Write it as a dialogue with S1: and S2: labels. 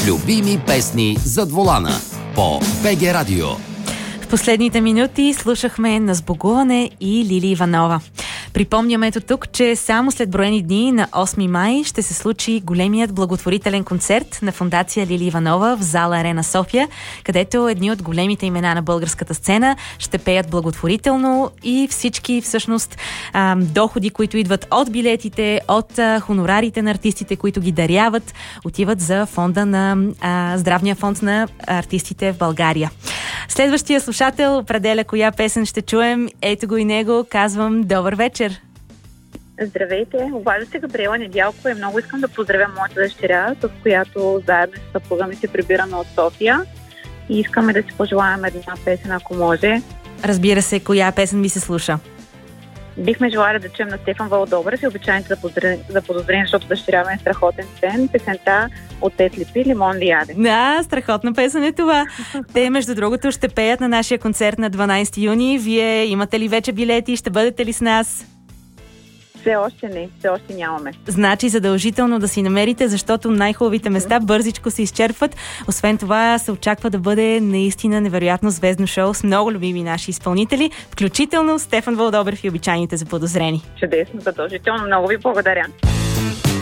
S1: Любими песни зад волана по БГ Радио.
S2: В последните минути слушахме На сбогуване и Лили Иванова. Припомняме ето тук, че само след броени дни на 8 май ще се случи големият благотворителен концерт на фондация Лили Иванова в зала Арена София, където едни от големите имена на българската сцена ще пеят благотворително и всички всъщност доходи, които идват от билетите, от хонорарите на артистите, които ги даряват, отиват за фонда на здравния фонд на артистите в България. Следващия слушател определя коя песен ще чуем. Ето го и него. Казвам добър вечер.
S3: Здравейте, обажда се Габриела Недялкова и много искам да поздравя моята дъщеря, с която заедно с съпруга ми се прибираме от София и искаме да си пожелаем една песен, ако може.
S2: Разбира се, коя песен ми се слуша?
S3: Бихме желали да чуем на Стефан Вълдобрев и обичайните заподозрени, защото дъщеря ми е страхотен фен. Песента от Тесли Пи, Лимон ли яде.
S2: Да, страхотна песен е това. Те, между другото, ще пеят на нашия концерт на 12 юни. Вие имате ли вече билети? Ще бъдете ли с нас?
S3: Все още нямаме.
S2: Значи задължително да си намерите, защото най-хубавите места бързичко се изчерпват. Освен това се очаква да бъде наистина невероятно звездно шоу с много любими наши изпълнители, включително Стефан Вълдобрев и обичайните заподозрени.
S3: Чудесно, задължително. Много ви благодаря.